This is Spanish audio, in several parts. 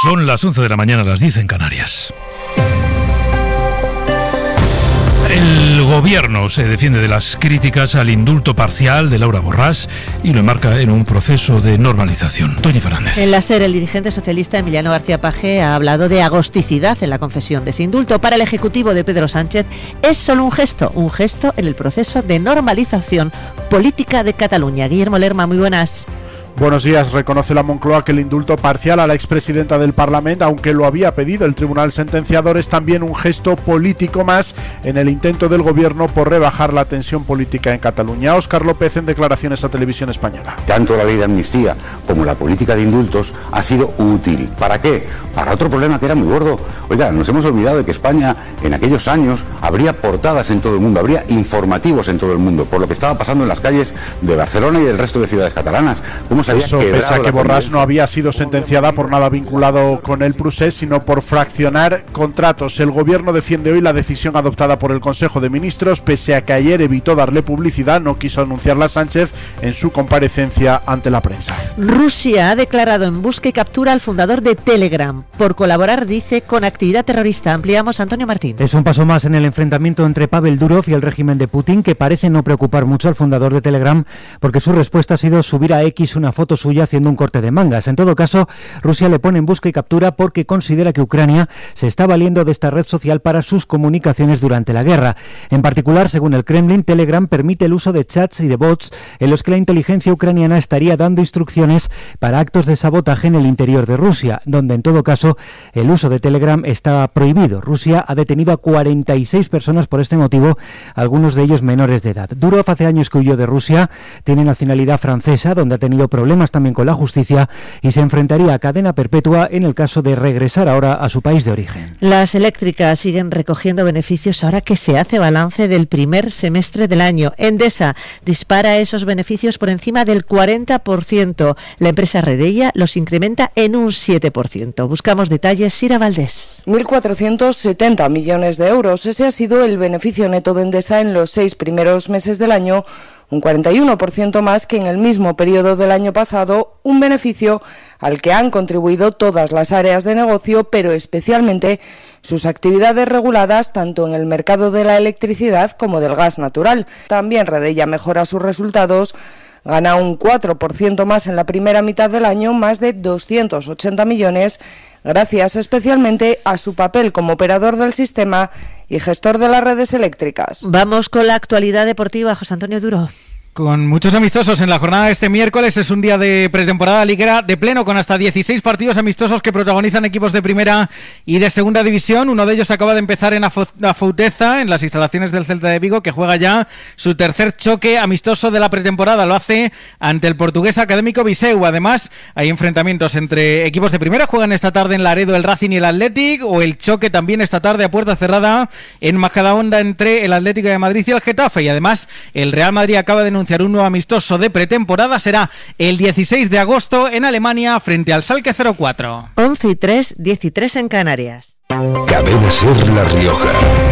Son las 11 de la mañana, las 10 en Canarias. El gobierno se defiende de las críticas al indulto parcial de Laura Borràs y lo enmarca en un proceso de normalización. Toñi Fernández. En la SER, el dirigente socialista Emiliano García Paje ha hablado de agosticidad en la concesión de ese indulto. Para el ejecutivo de Pedro Sánchez es solo un gesto en el proceso de normalización política de Cataluña. Guillermo Lerma, muy buenas. Buenos días. Reconoce la Moncloa que el indulto parcial a la expresidenta del Parlamento, aunque lo había pedido el tribunal sentenciador, es también un gesto político más en el intento del gobierno por rebajar la tensión política en Cataluña. Óscar López en declaraciones a Televisión Española. Tanto la ley de amnistía como la política de indultos ha sido útil. ¿Para qué? Para otro problema que era muy gordo. Oiga, nos hemos olvidado de que España en aquellos años habría portadas en todo el mundo, habría informativos en todo el mundo por lo que estaba pasando en las calles de Barcelona y del resto de ciudades catalanas. Eso pese a que Borràs no había sido sentenciada por nada vinculado con el procés, sino por fraccionar contratos. El gobierno defiende hoy la decisión adoptada por el Consejo de Ministros, pese a que ayer evitó darle publicidad, no quiso anunciarla Sánchez en su comparecencia ante la prensa. Rusia ha declarado en busca y captura al fundador de Telegram por colaborar, dice, con actividad terrorista. Ampliamos, Antonio Martín. Es un paso más en el enfrentamiento entre Pavel Durov y el régimen de Putin, que parece no preocupar mucho al fundador de Telegram, porque su respuesta ha sido subir a X una foto suya haciendo un corte de mangas. En todo caso, Rusia le pone en busca y captura porque considera que Ucrania se está valiendo de esta red social para sus comunicaciones durante la guerra. En particular, según el Kremlin, Telegram permite el uso de chats y de bots en los que la inteligencia ucraniana estaría dando instrucciones para actos de sabotaje en el interior de Rusia, donde en todo caso el uso de Telegram está prohibido. Rusia ha detenido a 46 personas por este motivo, algunos de ellos menores de edad. Durov hace años que huyó de Rusia, tiene nacionalidad francesa, donde ha tenido problemas también con la justicia y se enfrentaría a cadena perpetua en el caso de regresar ahora a su país de origen. Las eléctricas siguen recogiendo beneficios ahora que se hace balance del primer semestre del año. Endesa dispara esos beneficios por encima del 40%. La empresa Redella los incrementa en un 7%. Buscamos detalles, Sira Valdés. 1.470 millones de euros. Ese ha sido el beneficio neto de Endesa en los 6 primeros meses del año, un 41% más que en el mismo periodo del año pasado, un beneficio al que han contribuido todas las áreas de negocio, pero especialmente sus actividades reguladas tanto en el mercado de la electricidad como del gas natural. También Redella mejora sus resultados, gana un 4% más en la primera mitad del año, más de 280 millones, gracias especialmente a su papel como operador del sistema y gestor de las redes eléctricas. Vamos con la actualidad deportiva, José Antonio Duro. Con muchos amistosos en la jornada de este miércoles, es un día de pretemporada liguera de pleno con hasta 16 partidos amistosos que protagonizan equipos de primera y de segunda división. Uno de ellos acaba de empezar en Afouteza, en las instalaciones del Celta de Vigo, que juega ya su tercer choque amistoso de la pretemporada. Lo hace ante el portugués Académico Viseu. Además, hay enfrentamientos entre equipos de primera. Juegan esta tarde en Laredo el Racing y el Athletic, o el choque también esta tarde a puerta cerrada en Majadahonda entre el Atlético de Madrid y el Getafe. Y además, el Real Madrid acaba de anunciar un nuevo amistoso de pretemporada. Será el 16 de agosto en Alemania frente al Schalke 04. 11:03, 13 en Canarias. Cadena SER La Rioja.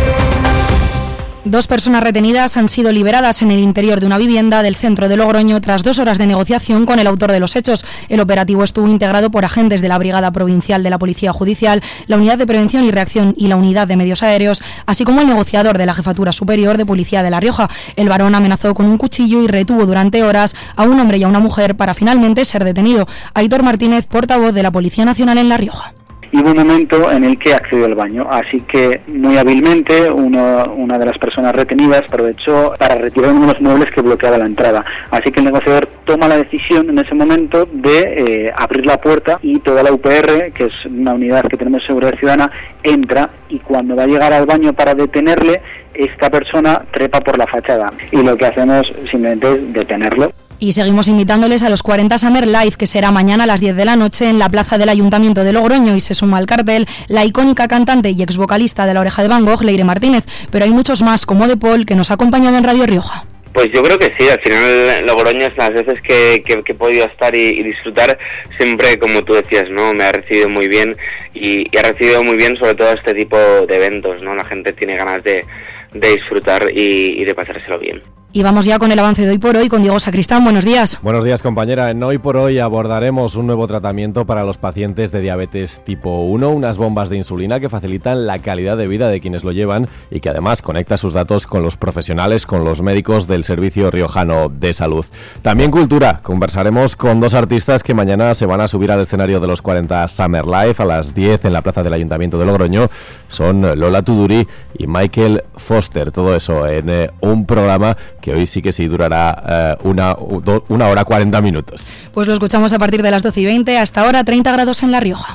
2 personas retenidas han sido liberadas en el interior de una vivienda del centro de Logroño tras 2 horas de negociación con el autor de los hechos. El operativo estuvo integrado por agentes de la Brigada Provincial de la Policía Judicial, la Unidad de Prevención y Reacción y la Unidad de Medios Aéreos, así como el negociador de la Jefatura Superior de Policía de La Rioja. El varón amenazó con un cuchillo y retuvo durante horas a un hombre y a una mujer para finalmente ser detenido. Aitor Martínez, portavoz de la Policía Nacional en La Rioja. Y hubo un momento en el que accedió al baño, así que muy hábilmente una de las personas retenidas aprovechó para retirar uno de los muebles que bloqueaba la entrada. Así que el negociador toma la decisión en ese momento de abrir la puerta y toda la UPR, que es una unidad que tenemos de seguridad ciudadana, entra, y cuando va a llegar al baño para detenerle, esta persona trepa por la fachada y lo que hacemos simplemente es detenerlo. Y seguimos invitándoles a los 40 Summer Live, que será mañana a las 10 de la noche en la plaza del Ayuntamiento de Logroño, y se suma al cartel la icónica cantante y exvocalista de La Oreja de Van Gogh, Leire Martínez, pero hay muchos más, como De Paul, que nos ha acompañado en Radio Rioja. Pues yo creo que sí, al final Logroño, las veces que he podido estar y disfrutar, siempre, como tú decías, ¿no? Me ha recibido muy bien y ha recibido muy bien sobre todo este tipo de eventos, ¿no? La gente tiene ganas de disfrutar y de pasárselo bien. Y vamos ya con el avance de Hoy por Hoy con Diego Sacristán. Buenos días. Buenos días, compañera. En Hoy por Hoy abordaremos un nuevo tratamiento para los pacientes de diabetes tipo 1, unas bombas de insulina que facilitan la calidad de vida de quienes lo llevan y que además conecta sus datos con los profesionales, con los médicos del Servicio Riojano de Salud. También cultura. Conversaremos con dos artistas que mañana se van a subir al escenario de los 40 Summer Live a las 10 en la plaza del Ayuntamiento de Logroño. Son Lola Tuduri y Michael Foster. Todo eso en un programa que hoy sí que sí durará una hora 40 minutos. Pues lo escuchamos a partir de las 12:20, hasta ahora 30 grados en La Rioja.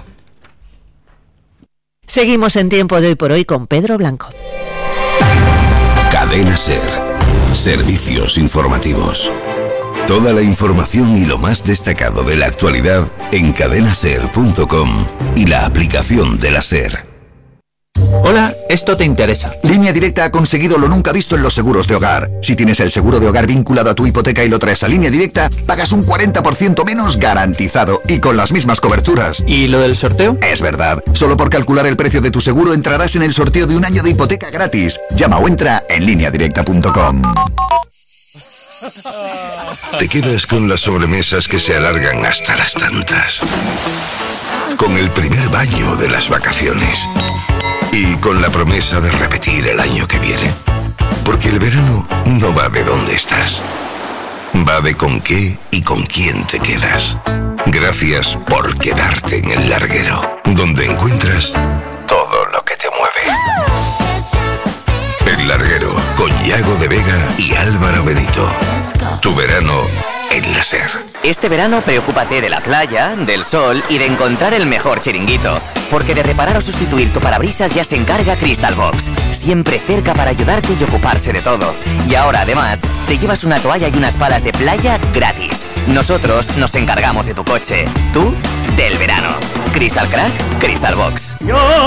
Seguimos en Tiempo de Hoy por Hoy con Pedro Blanco. Cadena SER. Servicios informativos. Toda la información y lo más destacado de la actualidad en cadenaser.com y la aplicación de la SER. Hola, esto te interesa. Línea Directa ha conseguido lo nunca visto en los seguros de hogar. Si tienes el seguro de hogar vinculado a tu hipoteca y lo traes a Línea Directa, pagas un 40% menos garantizado y con las mismas coberturas. ¿Y lo del sorteo? Es verdad. Solo por calcular el precio de tu seguro entrarás en el sorteo de un año de hipoteca gratis. Llama o entra en lineadirecta.com. Te quedas con las sobremesas que se alargan hasta las tantas. Con el primer baño de las vacaciones. Y con la promesa de repetir el año que viene. Porque el verano no va de dónde estás. Va de con qué y con quién te quedas. Gracias por quedarte en el larguero, donde encuentras todo lo que te mueve. El Larguero, con Yago de Vega y Álvaro Benito. Tu verano en la SER. Este verano preocúpate de la playa, del sol y de encontrar el mejor chiringuito. Porque de reparar o sustituir tu parabrisas ya se encarga Crystal Box. Siempre cerca para ayudarte y ocuparse de todo. Y ahora además te llevas una toalla y unas palas de playa gratis. Nosotros nos encargamos de tu coche. Tú, del verano. Crystal Crack, Crystal Box.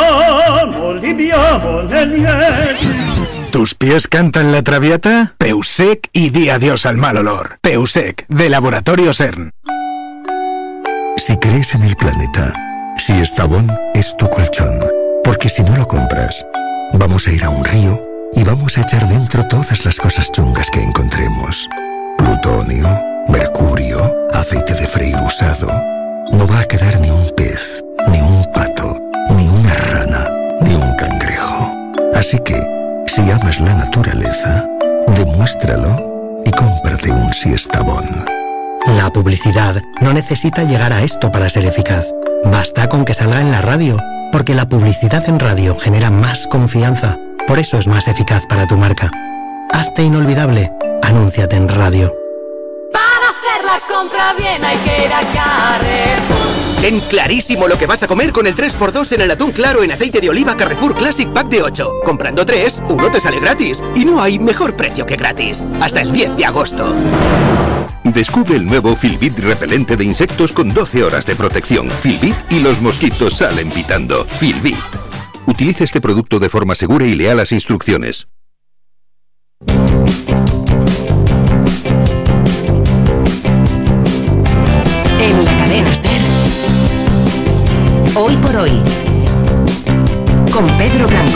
¿Tus pies cantan la Traviata? Peusec y di adiós al mal olor. Peusec, de Laboratorio CERN. Si crees en el planeta, Siestabón es tu colchón. Porque si no lo compras, vamos a ir a un río y vamos a echar dentro todas las cosas chungas que encontremos. Plutonio, mercurio, aceite de freír usado. No va a quedar ni un pez, ni un pato, ni una rana, ni un cangrejo. Así que, si amas la naturaleza, demuéstralo y cómprate un Siestabón. La publicidad no necesita llegar a esto para ser eficaz. Basta con que salga en la radio, porque la publicidad en radio genera más confianza. Por eso es más eficaz para tu marca. Hazte inolvidable. Anúnciate en radio. Para hacer la compra bien hay que ir a Carrefour. Ten clarísimo lo que vas a comer con el 3x2 en el atún claro en aceite de oliva Carrefour Classic Pack de 8. Comprando 3, uno te sale gratis. Y no hay mejor precio que gratis. Hasta el 10 de agosto. Descubre el nuevo Filbit repelente de insectos con 12 horas de protección. Filbit y los mosquitos salen pitando. Filbit. Utiliza este producto de forma segura y lea las instrucciones. En la cadena SER. Hoy por hoy.